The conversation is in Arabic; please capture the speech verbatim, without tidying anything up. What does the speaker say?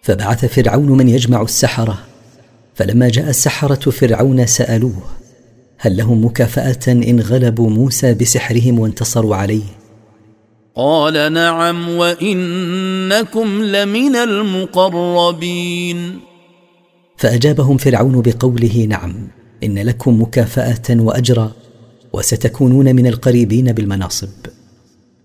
فبعث فرعون من يجمع السحرة، فلما جاء السحرة فرعون سألوه: هل لهم مكافأة إن غلبوا موسى بسحرهم وانتصروا عليه؟ قال: نعم، وإنكم لمن المقربين. فأجابهم فرعون بقوله: نعم، إن لكم مكافأة وأجرا، وستكونون من القريبين بالمناصب.